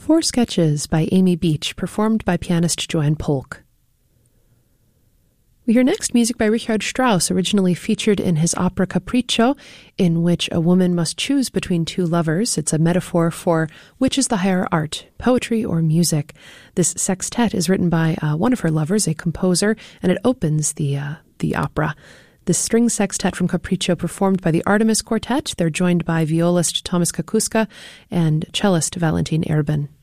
Four Sketches by Amy Beach, performed by pianist Joanne Polk. We hear next music by Richard Strauss, originally featured in his opera Capriccio, in which a woman must choose between two lovers. It's a metaphor for which is the higher art, poetry or music. This sextet is written by one of her lovers, a composer, and it opens the opera. The string sextet from Capriccio performed by the Artemis Quartet. They're joined by violist Thomas Kakuska and cellist Valentin Erben.